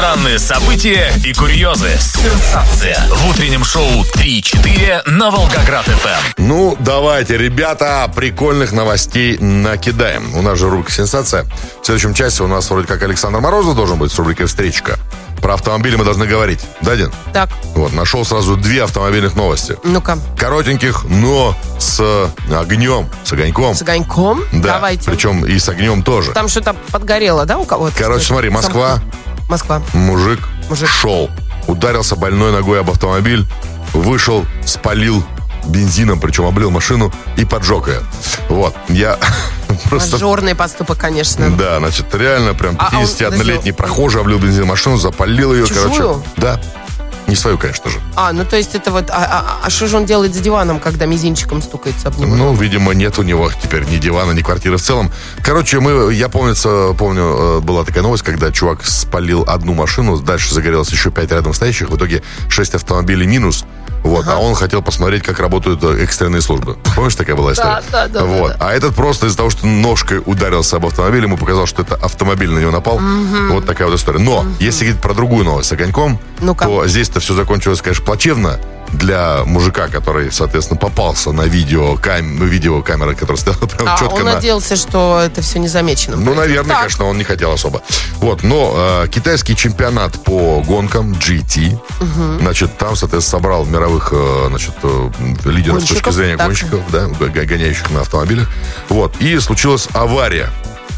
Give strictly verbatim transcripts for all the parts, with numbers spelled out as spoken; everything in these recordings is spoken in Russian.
Спонтанные события и курьезы. Сенсация. В утреннем шоу три-четыре на Волгоград-эф эм. Ну, давайте, ребята, прикольных новостей накидаем. У нас же рубрика «Сенсация». В следующем часе у нас вроде как Александр Морозов должен быть с рубрикой «Встречка». Про автомобили мы должны говорить. Да, Дин? Так. Вот, нашел сразу две автомобильных новости. Ну-ка. Коротеньких, но с огнем, с огоньком. С огоньком? Да, Давайте. причем и с огнем тоже. Там что-то подгорело, да, у кого-то? Короче, смотри, Москва. Сам... Москва. Мужик, Мужик шел, ударился больной ногой об автомобиль, вышел, спалил бензином, причем облил машину и поджег ее. Вот, я просто... Мажорный поступок, конечно. Да, значит, реально прям А, пятидесятиоднолетний прохожий облил бензином машину, запалил ее, Чужую? короче. Да. Не свою, конечно же. А, ну то есть это вот... А что же он делает с диваном, когда мизинчиком стукается об него? Ну, видимо, нет у него теперь ни дивана, ни квартиры в целом. Короче, мы, я помнится, помню, была такая новость, когда чувак спалил одну машину, дальше загорелось еще пять рядом стоящих, в итоге шесть автомобилей минус. Вот, ага. А он хотел посмотреть, как работают экстренные службы. Помнишь, такая была история? Да, да, да. Вот. Да. А этот просто из-за того, что ножкой ударился об автомобиль, ему показалось, что это автомобиль на него напал. Угу. Вот такая вот история. Но, угу. если говорить про другую новость с огоньком, Ну-ка. то здесь-то все закончилось, конечно, плачевно для мужика, который, соответственно, попался на видео, кам... ну, видеокамеры, которая стояла прям а, четко он на... надеялся, что это все незамечено. Ну, наверное, так. конечно, он не хотел особо. Вот, но э, китайский чемпионат по гонкам джи ти, угу. значит, там, соответственно, собрал мировых, э, значит, э, лидеров гонщиков, с точки зрения так. гонщиков, да, гоняющих на автомобилях. Вот, и случилась авария.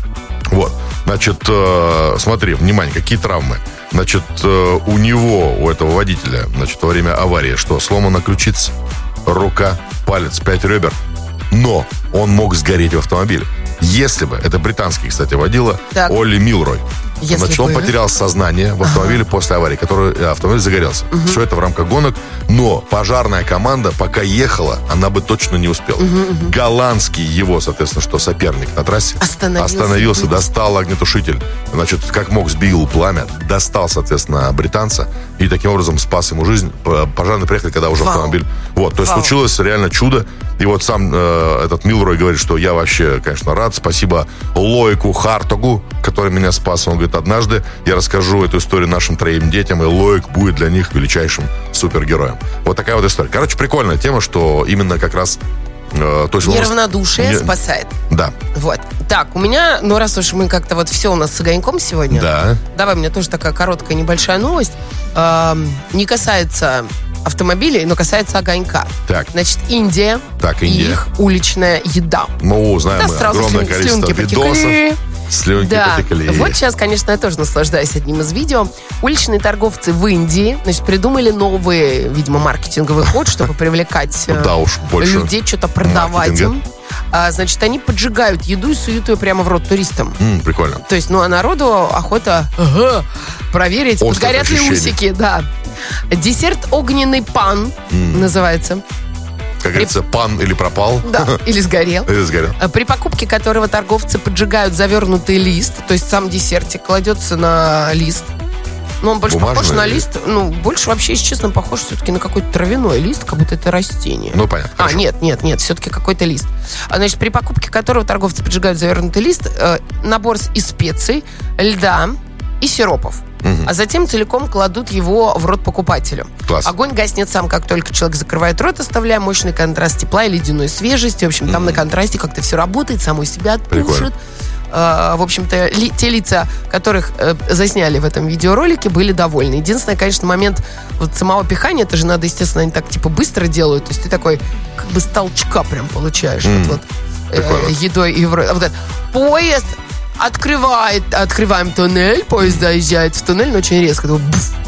Вот, значит, э, смотри, внимание, какие травмы. Значит, э, у него, у этого водителя, значит, во время аварии, что, сломана ключица, рука, палец, пять ребер. Но он мог сгореть в автомобиле. Если бы, это британский, кстати, водила, так. Олли Милрой. Если Значит, бы... он потерял сознание в автомобиле ага. после аварии, который автомобиль загорелся. Угу. Все это в рамках гонок. Но пожарная команда, пока ехала, она бы точно не успела. Угу, угу. Голландский его, соответственно, что соперник на трассе остановился, остановился достал огнетушитель. Значит, как мог, сбил пламя, достал, соответственно, британца и таким образом спас ему жизнь. Пожарные приехали, когда уже Вау. автомобиль... Вот, то есть Вау. случилось реально чудо. И вот сам э, этот Милрой говорит, что я вообще, конечно, рад. Спасибо Лоику Хартогу, который меня спас. Он говорит, однажды я расскажу эту историю нашим троим детям, и Лоик будет для них величайшим супергероем. Вот такая вот история. Короче, прикольная тема, что именно как раз... Э, то есть неравнодушие не... спасает. Да. Вот. Так, у меня, ну раз уж мы как-то вот все у нас с огоньком сегодня. Да. Давай, у меня тоже такая короткая небольшая новость. Э, не касается... автомобилей, но касается огонька. Так. Значит, Индия, так, и Индия. их уличная еда. Ну, знаем да, мы, сразу огромное слюн, количество слюнки видосов. потекли. Слюнки да. потекли. Вот сейчас, конечно, я тоже наслаждаюсь одним из видео. Уличные торговцы в Индии, значит, придумали новый, видимо, маркетинговый ход, чтобы привлекать да уж, больше людей, что-то продавать им. А, значит, они поджигают еду и суют ее прямо в рот туристам. М, прикольно. То есть, ну, а народу охота ага, проверить, подгорят ли усики. Да. Десерт огненный пан mm. называется. Как говорится, При... пан или пропал. Да, или сгорел. Или сгорел. При покупке которого торговцы поджигают завернутый лист. То есть сам десертик кладется на лист. Но он больше Бумажный похож на или... лист. Ну, больше вообще, если честно, похож все-таки на какой-то травяной лист, как будто это растение. Ну, понятно. А, хорошо. нет, нет, нет, все-таки какой-то лист. А, значит, при покупке которого торговцы поджигают завернутый лист, э, набор из специй, льда и сиропов. Угу. А затем целиком кладут его в рот покупателю. Класс. Огонь гаснет сам, как только человек закрывает рот, оставляя мощный контраст тепла и ледяной свежести. В общем, там угу. на контрасте как-то все работает, само себя отпушит. Uh, в общем-то, ли, те лица, которых uh, засняли в этом видеоролике, были довольны. Единственный, конечно, момент вот самого пихания, это же надо, естественно, они так типа быстро делают. То есть ты такой как бы с толчка прям получаешь mm. вот, вот, э, едой и в рот. Вот это. Поезд открывает, открываем туннель, поезд заезжает в туннель, но очень резко.